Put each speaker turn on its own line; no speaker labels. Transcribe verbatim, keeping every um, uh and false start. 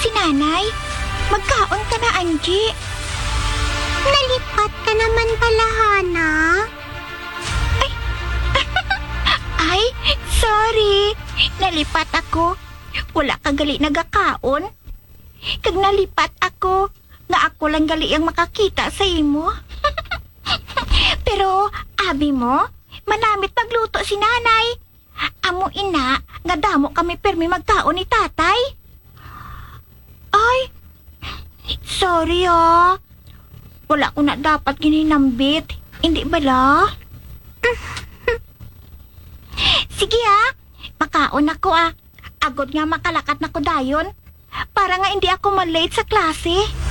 si nanay. Magkaon ka na, Angie.
Nalipat ka naman pala, Hana.
Ay, sorry. Nalipat ako. Wala ka gali nagakaon. Kag nalipat ako, nga ako lang gali ang makakita sa imo. Pero, abi mo, manamit magluto si nanay. Amo ina, nga damo kami permi magkaon ni tatay. Ay, sorry ah. Wala ko na dapat gininambit. Hindi bala? Sige ah, makaon ako ah. Agod nga makalakat na ko dayon. Para nga hindi ako malate sa klase.